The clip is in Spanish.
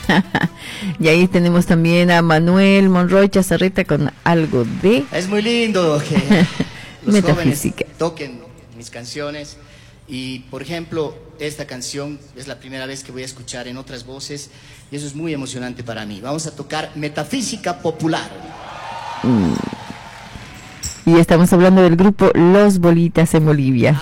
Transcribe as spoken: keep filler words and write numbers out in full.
Y ahí tenemos también a Manuel Monroy Chazarreta con algo de... Es muy lindo que los metafísica. jóvenes toquen mis canciones. Y, por ejemplo, esta canción es la primera vez que voy a escuchar en otras voces y eso es muy emocionante para mí. Vamos a tocar Metafísica Popular. Mm. Y estamos hablando del grupo Los Bolitas en Bolivia.